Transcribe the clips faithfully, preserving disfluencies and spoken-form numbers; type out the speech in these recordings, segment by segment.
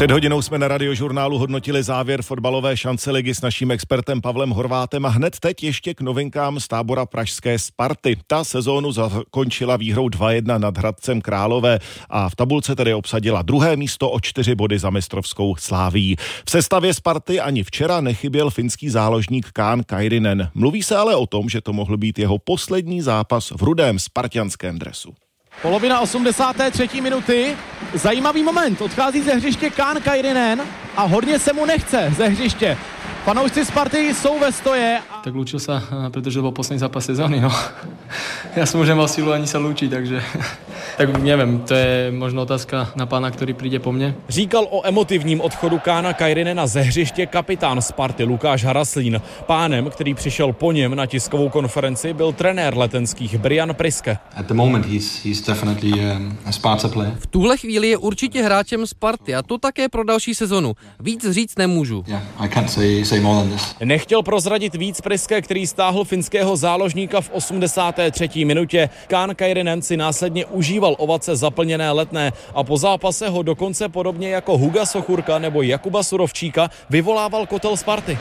Před hodinou jsme na Radiožurnálu hodnotili závěr fotbalové šance ligy s naším expertem Pavlem Horvátem a hned teď ještě k novinkám z tábora pražské Sparty. Ta sezónu zakončila výhrou dva jedna nad Hradcem Králové a v tabulce tedy obsadila druhé místo o čtyři body za mistrovskou Slavií. V sestavě Sparty ani včera nechyběl finský záložník Kaan Kairinen. Mluví se ale o tom, že to mohl být jeho poslední zápas v rudém spartianském dresu. Polovina osmdesáté třetí minuty. Zajímavý moment. Odchází ze hřiště Kaan Kairinen a hodně se mu nechce ze hřiště. Fanoušci Sparty jsou ve stoje. A... Tak lúčil sa, pretože to bol posledný zápas sezóny, no. Ja som už nemal silu ani sa lúčiť, takže... Tak neviem, to je možno otázka na pána, ktorý príde po mne. Říkal o emotivním odchodu Kána Kairinena ze hřiště kapitán Sparty Lukáš Haraslín. Pánem, který přišel po něm na tiskovou konferenci, byl trenér letenských Brian Priske. At the moment he's, he's definitely a Sparta player. V tuhle chvíli je určitě hráčem Sparty a to také pro další sezonu. Víc říct nemůžu. Yeah, I can't say, say more than this. Nechtěl prozradit víc Priske, který stáhl finského záložníka v osmdesáté třetí minutě. Kaan Kairinen si následně užíval ovace zaplněné Letné a po zápase ho dokonce podobně jako Huga Sochurka nebo Jakuba Surovčíka vyvolával kotel Sparty.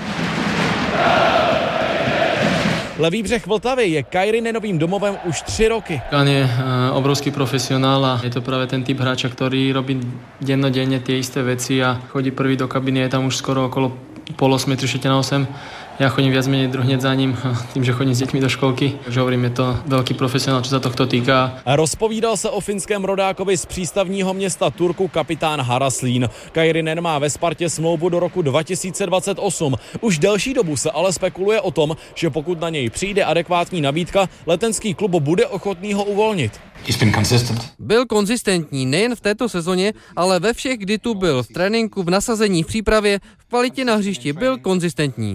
Levý břeh Vltavy je Kairinenovým domovem už tři roky. Kaan je uh, obrovský profesionál a je to práve ten typ hráča, ktorý robí dennodenne tie isté veci a chodí prvý do kabiny, je tam už skoro okolo pol osmej, tri štvrte na osem. Ja chodím viac menej hneď za ním, tým, že chodím s deťmi do školky. Takže hovorím, je to veľký profesionál, čo sa tohto týka. Rozpovídal se o finském rodákovi z přístavního města Turku kapitán Haraslín. Kairinen má ve Spartě smlouvu do roku dva tisíce dvacet osm. Už delší dobu se ale spekuluje o tom, že pokud na něj přijde adekvátní nabídka, letenský klub bude ochotný ho uvolnit. Byl konzistentní nejen v této sezóně, ale ve všech, kdy tu byl, v tréninku, v nasazení, v přípravě, v kvalitě na hřišti, byl konzistentní.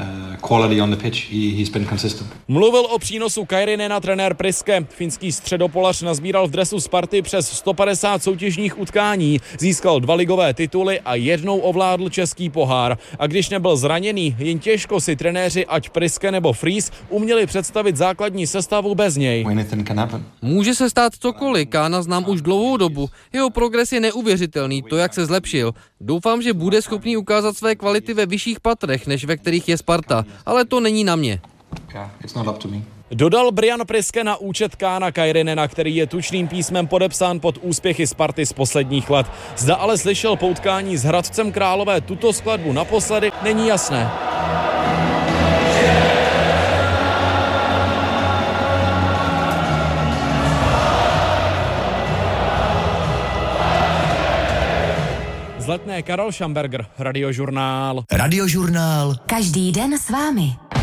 Mluvil o přínosu Kairinena trenér Priske. Finský středopolař nazbíral v dresu Sparty přes sto padesát soutěžních utkání, získal dva ligové tituly a jednou ovládl český pohár. A když nebyl zraněný, jen těžko si trenéři ať Priske nebo Fries uměli představit základní sestavu bez něj. Může se stát cokoliv, Kána znám už dlouhou dobu. Jeho progres je neuvěřitelný, to, jak se zlepšil. Doufám, že bude schopný ukázat své kvality ve vyšších patrech, než ve kterých je Sparta, ale to není na mě. Dodal Brian Priske na účet Kána Kairinena, který je tučným písmem podepsán pod úspěchy Sparty z posledních let. Zda ale slyšel po utkání s Hradcem Králové tuto skladbu naposledy, není jasné. Z Letné Karel Šamberger, Radiožurnál. Radiožurnál. Každý den s vámi.